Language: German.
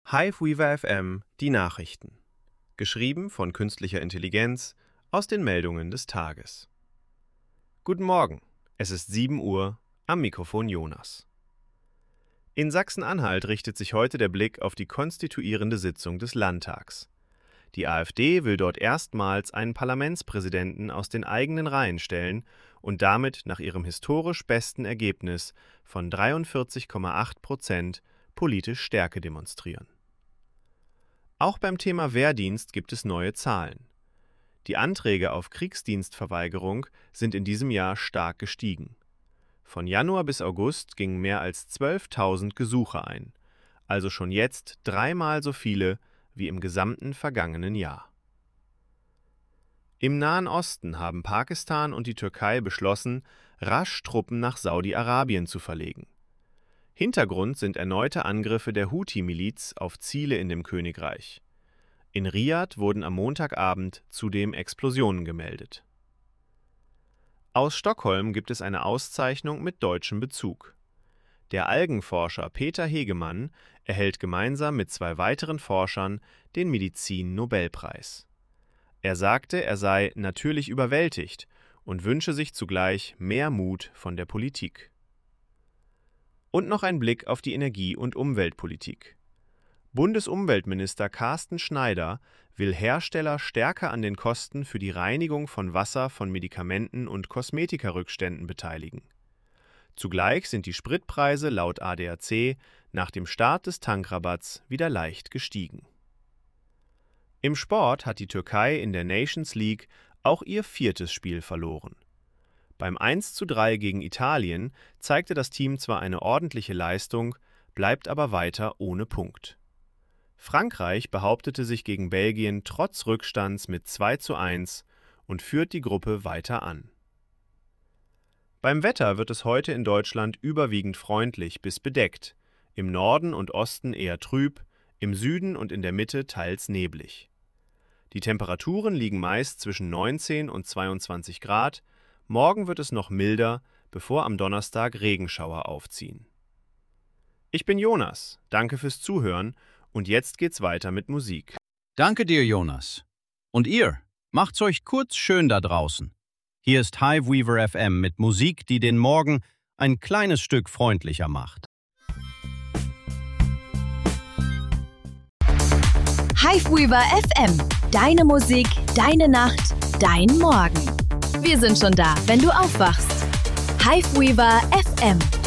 Hiveweaver FM, die Nachrichten. Geschrieben von künstlicher Intelligenz aus den Meldungen des Tages. Guten Morgen, es ist 7 Uhr, am Mikrofon Jonas. In Sachsen-Anhalt richtet sich heute der Blick auf die konstituierende Sitzung des Landtags. Die AfD will dort erstmals einen Parlamentspräsidenten aus den eigenen Reihen stellen und damit nach ihrem historisch besten Ergebnis von 43,8% politisch Stärke demonstrieren. Auch beim Thema Wehrdienst gibt es neue Zahlen. Die Anträge auf Kriegsdienstverweigerung sind in diesem Jahr stark gestiegen. Von Januar bis August gingen mehr als 12.000 Gesuche ein, also schon jetzt 3-mal so viele wie im gesamten vergangenen Jahr. Im Nahen Osten haben Pakistan und die Türkei beschlossen, rasch Truppen nach Saudi-Arabien zu verlegen. Hintergrund sind erneute Angriffe der Houthi-Miliz auf Ziele in dem Königreich. In Riad wurden am Montagabend zudem Explosionen gemeldet. Aus Stockholm gibt es eine Auszeichnung mit deutschem Bezug. Der Algenforscher Peter Hegemann erhält gemeinsam mit 2 weiteren Forschern den Medizin-Nobelpreis. Er sagte, er sei natürlich überwältigt und wünsche sich zugleich mehr Mut von der Politik. Und noch ein Blick auf die Energie- und Umweltpolitik. Bundesumweltminister Carsten Schneider will Hersteller stärker an den Kosten für die Reinigung von Wasser von Medikamenten und Kosmetikarückständen beteiligen. Zugleich sind die Spritpreise laut ADAC nach dem Start des Tankrabatts wieder leicht gestiegen. Im Sport hat die Türkei in der Nations League auch ihr 4. Spiel verloren. Beim 1:3 gegen Italien zeigte das Team zwar eine ordentliche Leistung, bleibt aber weiter ohne Punkt. Frankreich behauptete sich gegen Belgien trotz Rückstands mit 2:1 und führt die Gruppe weiter an. Beim Wetter wird es heute in Deutschland überwiegend freundlich bis bedeckt, im Norden und Osten eher trüb, im Süden und in der Mitte teils neblig. Die Temperaturen liegen meist zwischen 19 und 22 Grad, morgen wird es noch milder, bevor am Donnerstag Regenschauer aufziehen. Ich bin Jonas, danke fürs Zuhören und jetzt geht's weiter mit Musik. Danke dir, Jonas. Und ihr, macht's euch kurz schön da draußen. Hier ist Hiveweaver FM mit Musik, die den Morgen ein kleines Stück freundlicher macht. Hiveweaver FM, deine Musik, deine Nacht, dein Morgen. Wir sind schon da, wenn du aufwachst. Hiveweaver FM.